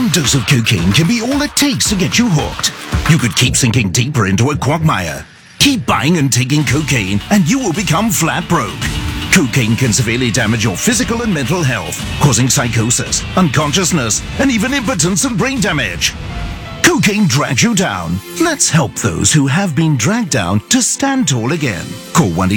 dose of cocaine can be all it takes to get you hooked. You could keep sinking deeper into a quagmire. Keep buying and taking cocaine, and you will become flat broke. Cocaine can severely damage your physical and mental health, causing psychosis, unconsciousness, and even impotence and brain damage. Cocaine drags you down. Let's help those who have been dragged down to stand tall again. Call 1